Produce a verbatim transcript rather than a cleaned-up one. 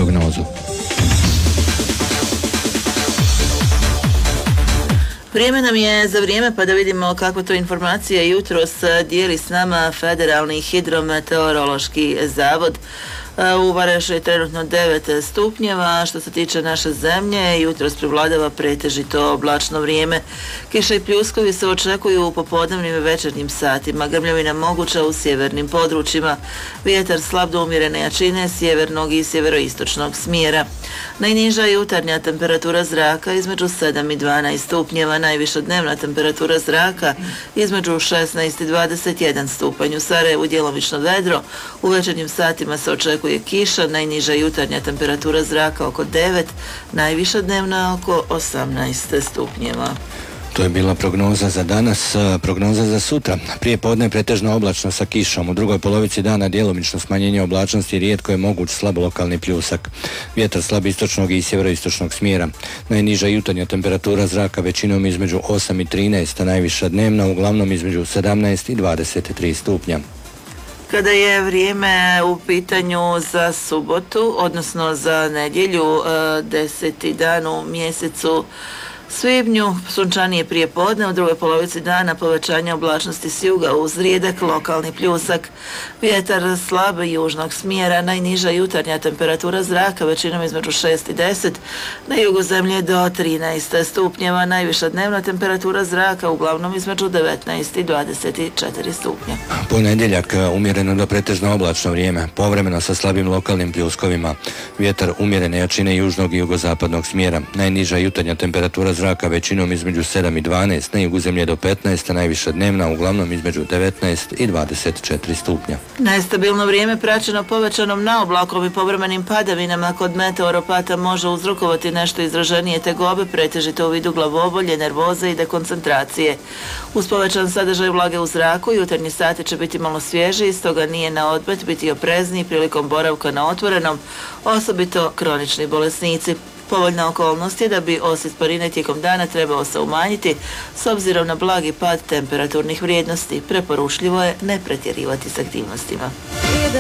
prognozu. Vrijeme nam je za vrijeme, pa da vidimo kako to informacija jutros dijeli s nama Federalni hidrometeorološki zavod. U Varaždinu je trenutno devet stupnjeva. Što se tiče naše zemlje, jutros prevladava pretežito oblačno vrijeme. Kiša i pljuskovi se očekuju u popodnevnim i večernjim satima. Grmljavina moguća u sjevernim područjima. Vjetar slab do umjerene jačine sjevernog i sjeveroistočnog smjera. Najniža jutarnja temperatura zraka između sedam i dvanaest stupnjeva. Najviša dnevna temperatura zraka između šesnaest i dvadeset jedan stupanj. U Sarajevu djelomično vedro. U večernjim satima se očekuje je kiša, najniža jutarnja temperatura zraka oko devet, najviša dnevna oko osamnaest stupnjeva. To je bila prognoza za danas. Prognoza za sutra. Prije podne pretežno oblačno sa kišom. U drugoj polovici dana djelomično smanjenje oblačnosti, rijetko je moguć slabo lokalni pljusak. Vjetar slab istočnog i sjeveroistočnog smjera. Najniža jutarnja temperatura zraka većinom između osam i trinaest, a najviša dnevna uglavnom između sedamnaest i dvadeset tri stupnja. Kada je vrijeme u pitanju za subotu, odnosno za nedjelju, deseti dan u mjesecu svibnju, sunčanije prije podne, u drugoj polovici dana povećanje oblačnosti s juga uz rijedak lokalni pljusak. Vjetar slab južnog smjera, najniža jutarnja temperatura zraka većinom između šest i deset, na jugu zemlje do trinaest stupnjeva, najviša dnevna temperatura zraka uglavnom između devetnaest i dvadeset četiri stupnja. Ponedjeljak umjereno do pretežno oblačno vrijeme, povremeno sa slabim lokalnim pljuskovima. Vjetar umjerene jačine južnog i jugozapadnog smjera, najniža jutarnja temperatura zraka većinom između sedam i dvanaest, na jugu zemlje do petnaest, a najviša dnevna uglavnom između devetnaest i dvadeset četiri stupnja. Nestabilno vrijeme praćeno povećanom naoblakom i povremenim padavinama kod meteoropata može uzrokovati nešto izraženije tegobe, pretežito u vidu glavobolje, nervoze i dekoncentracije. Uz povećan sadržaj vlage u zraku, jutarnji sati će biti malo svježi, stoga nije na odmet biti oprezniji prilikom boravka na otvorenom, osobito kronični bolesnici. Povoljna okolnost je da bi os isparine tijekom dana trebao se umanjiti s obzirom na blagi pad temperaturnih vrijednosti. Preporučljivo je ne pretjerivati s aktivnostima.